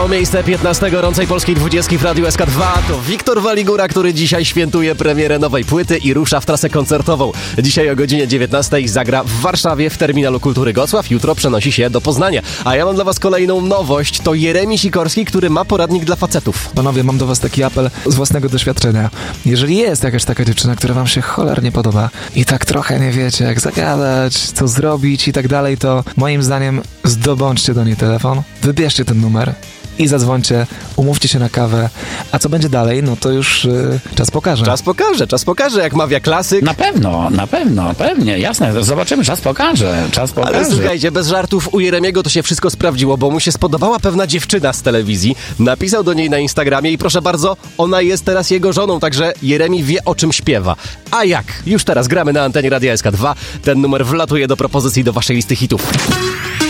To miejsce 15 gorącej polskiej 20 w Radiu SK2 to Wiktor Waligura, który dzisiaj świętuje premierę nowej płyty i rusza w trasę koncertową. Dzisiaj o godzinie 19 zagra w Warszawie w Terminalu Kultury Gocław. Jutro przenosi się do Poznania. A ja mam dla was kolejną nowość. To Jeremi Sikorski, który ma poradnik dla facetów. Panowie, mam do was taki apel z własnego doświadczenia. Jeżeli jest jakaś taka dziewczyna, która wam się cholernie podoba i tak trochę nie wiecie, jak zagadać, co zrobić i tak dalej, to moim zdaniem zdobądźcie do niej telefon, wybierzcie ten numer i zadzwońcie, umówcie się na kawę. A co będzie dalej, no to już czas pokaże. Czas pokaże, jak mawia klasyk. Na pewno, pewnie, jasne. Zobaczymy, czas pokaże. Ale słuchajcie, bez żartów, u Jeremiego to się wszystko sprawdziło, bo mu się spodobała pewna dziewczyna z telewizji. Napisał do niej na Instagramie i proszę bardzo, ona jest teraz jego żoną, także Jeremi wie, o czym śpiewa. A jak? Już teraz gramy na antenie Radia SK2. Ten numer wlatuje do propozycji do waszej listy hitów.